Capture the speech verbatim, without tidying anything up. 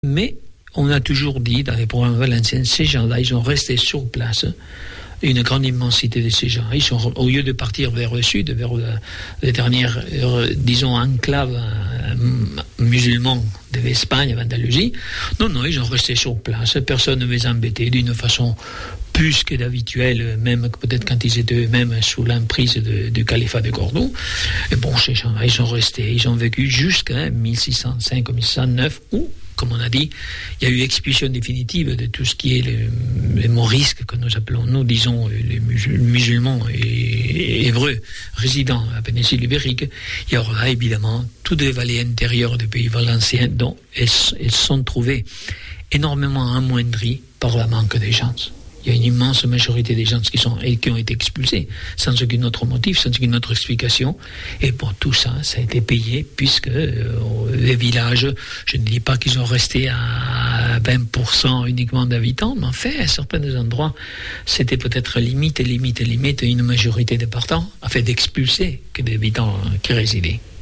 Mais on a toujours dit dans les programmes valenciens, ces gens-là, ils sont restés sur place. Une grande immensité de ces gens. Ils sont, au lieu de partir vers le sud, vers la, les dernières, euh, disons, enclaves euh, musulmans de l'Espagne, d'Andalousie, non, non, ils sont restés sur place. Personne ne les embêtait d'une façon plus que d'habituel, même peut-être quand ils étaient eux-mêmes sous l'emprise de, du califat de Cordoue. Et bon, ces gens-là, ils sont restés, ils ont vécu jusqu'à mille six cent cinq ou mille six cent neuf, où, comme on a dit, il y a eu expulsion définitive de tout ce qui est le, les morisques, que nous appelons, nous disons, les musulmans et, et hébreux résidant à la péninsule ibérique. Il y aura évidemment toutes les vallées intérieures du pays valencien dont elles, elles sont trouvées énormément amoindries par le manque de gens. Il y a une immense majorité des gens qui, sont, qui ont été expulsés sans aucun autre motif, sans aucune autre explication. Et pour tout ça, ça a été payé puisque euh, les villages, je ne dis pas qu'ils ont resté à vingt pour cent uniquement d'habitants, mais en fait, à certains endroits, c'était peut-être limite, limite, limite une majorité de partants, afin d'expulser que des habitants qui résidaient.